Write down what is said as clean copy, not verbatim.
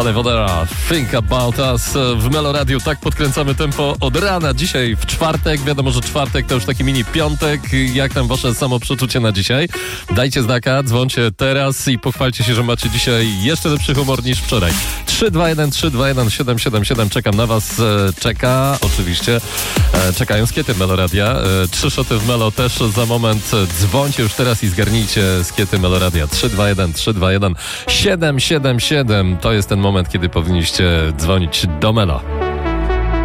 Sonny Fodera, Think About Us w Melo Radio. Tak podkręcamy tempo od rana. Dzisiaj w czwartek, wiadomo, że czwartek to już taki mini piątek. Jak tam wasze samoprzeczucie na dzisiaj? Dajcie znaka, dzwońcie teraz i pochwalcie się, że macie dzisiaj jeszcze lepszy humor niż wczoraj. 321 777. Czekam na was. Czeka oczywiście. Czekają skiety Melo Radia. 3 szoty w Melo też za moment. Dzwońcie już teraz i zgarnijcie skiety Melo Radia. 321 777. To jest ten moment, kiedy powinniście dzwonić do Melo.